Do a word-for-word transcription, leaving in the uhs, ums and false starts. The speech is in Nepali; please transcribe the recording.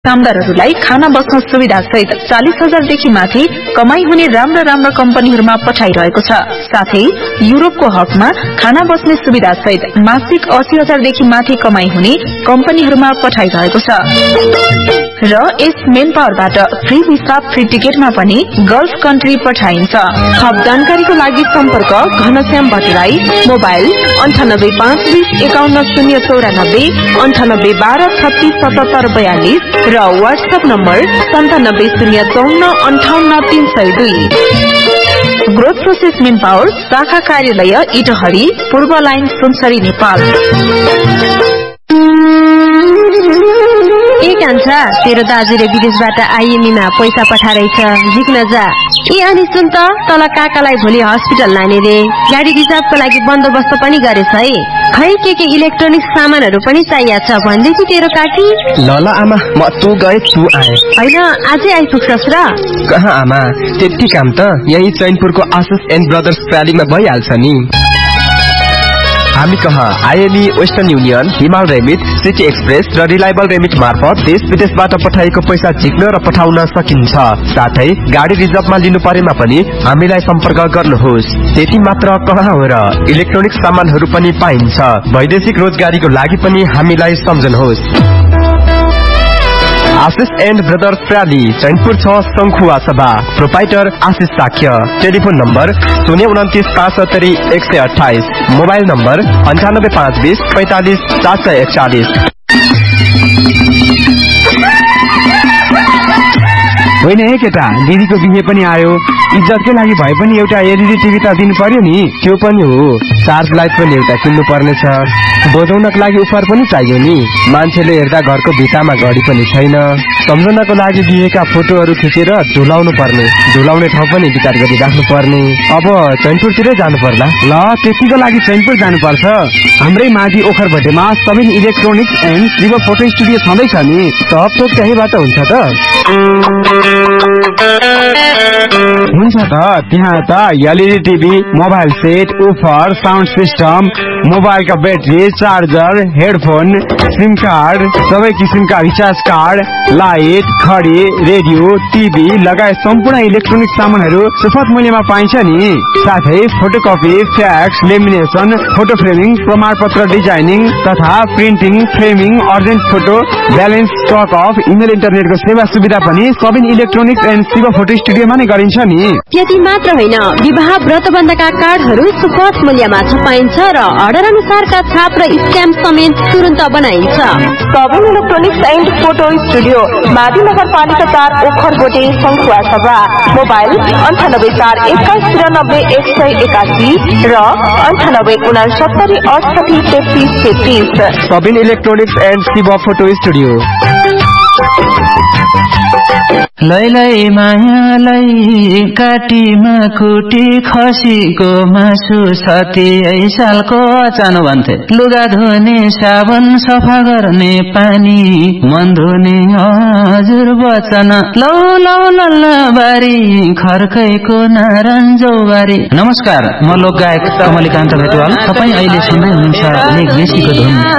कामदारहरूलाई खाना बस्न सुविधा सहित चालीस हजार देखि माथि कमाई हुने राम्रा राम्रा कम्पनीहरूमा पठाइरहेको छ। साथै युरोपको हकमा खाना बस्ने सुविधा सहित मासिक अस्सी हजार देखि माथि कमाई हुने कम्पनीहरूमा पठाइरहेको छ। र यस मेन पावरबाट फ्री भिसा फ्री टिकटमा पनि गल्फ कन्ट्री पठाइन्छ। थप जानकारीको लागि सम्पर्क घनश्याम भट्टराई, मोबाइल अन्ठानब्बे पाँच बीस एकाउन्न शून्य चौरानब्बे अन्ठानब्बे बाह्र छत्तीस सतहत्तर बयालिस र व्हाट्सएप नम्बर सन्तानब्बे शून्य चौन्न अन्ठाउन्न तीन सय दुई। ग्रोथ प्रोसेस मेन पावर शाखा कार्यालय इटहरी, पूर्व लाइन सुनसरी, नेपाल। ए कान्छा, तेरो दाजुले विदेशबाट आइएमईमा पैसा पठाइरहेछ, झिक्न जा। ए अनि सुन त, तल काकालाई भोलि हस्पिटल लाने रे, गाडी रिजर्भको लागि बन्दोबस्त पनि गरेछ है। खै के के इलेक्ट्रोनिक सामानहरू पनि चाहिएको छ भन्दैथि तेरो काकी। ल ल आमा, म तँ गए तँ आए। होइन, आजै आइपुग्छस् र? कहाँ आमा, त्यति काम त यही चैनपुरको आशिष एन्ड ब्रदर्स प्यालीमा भइहाल्छ नि। हामी कहाँ आइएमई, वेस्टर्न युनियन, हिमाल रेमिट, सिटी एक्सप्रेस र रिलायबल रेमिट मार्फत देश विदेशबाट पठाएको पैसा झिक्न र पठाउन सकिन्छ। साथै गाडी रिजर्भमा लिनु परेमा पनि हामीलाई सम्पर्क गर्नुहोस्। त्यति मात्र कहाँ हो र, इलेक्ट्रोनिक सामानहरू पनि पाइन्छ। वैदेशिक रोजगारीको लागि पनि हामीलाई सम्झनुहोस्। आशिष एन्ड ब्रदर्स प्राली, चैनपुर छ, शंखुवा सभा। प्रोपाइटर आशिष साक्य। टेलिफोन नम्बर शून्य उन्तिस पाँच सत्तरी एक सय अठाइस। मोबाइल नम्बर अन्ठानब्बे पाँच बीस पैंतालिस सात सय एकचालिस। होइन हे केटा, दिदीको बिहे पनि आयो, इज्जतकै लागि भए पनि एउटा एलइडी टिभी त दिनु पर्यो नि। त्यो पनि हो, चार्ज लाइट पनि एउटा किन्नु पर्नेछ, बजाउनको लागि उपहार पनि चाहियो नि। मान्छेले हेर्दा घरको भित्तामा घडी पनि छैन। सम्झनाको लागि बिहेका फोटोहरू खिचेर झुलाउनु पर्ने, झुलाउने ठाउँ पनि विचार गरिराख्नु पर्ने। अब चैनपुरतिरै जानु पर्ला। ल, त्यतिको लागि चैनपुर जानुपर्छ। हाम्रै माझी ओखर भटेमा Sabin electronics and Shiv photo studio छँदैछ नि। थप थोक त्यहीबाट हुन्छ त? हुन्छ त, त्यहाँ त LED TV, mobile set, उफर, sound system, मोबाइलका battery, charger, headphone, SIM card, सबै किसिमका रिचार्ज कार्ड, लाइट, खडी, रेडियो, टिभी लगायत सम्पूर्ण इलेक्ट्रोनिक सामानहरू सुपथ मूल्यमा पाइन्छ नि। साथै photocopy, fax, lamination, photo framing, प्रमाणपत्र डिजाइनिङ तथा printing, framing, urgent photo, balance, stock of, email इन्टरनेटको सेवा सुविधा पनि Sabin electronics and Shiv photo स्टुडियोमा नै गरिन्छ नि। त्यति मात्र होइन, विवाह व्रतबन्धका कार्डहरू सुपथ मूल्यमा छपाइन्छ र अर्डर अनुसारका छाप र स्ट्याम्प समेत तुरन्त बनाइन्छ। Sabin electronics and photo studio, माडी नगरपालिका चार, ओखरबोटे, शंखुवा सभा। मोबाइल अन्ठानब्बे चार एक्काइस तिरानब्बे एक सय एकासी र अन्ठानब्बे उनासत्तरी अठसठी तेत्तिस तेत्तिस। Sabin electronics and Shiv photo studio. लै लै मायालाई काटीमा कुटी खसीको मासु सती सालको अचानो भन्थे। लुगा धुने साबुन, सफा गर्ने पानी, मन धुने हजुर वचन। लौ लौ लल्ला बारी, खर्कैको नारायणजौ बारी। नमस्कार, म लोक गायक कमलिकान्त भेटवाल। तपाईँ अहिले सुन्दै हुनुहुन्छ लेख बेसीको धुन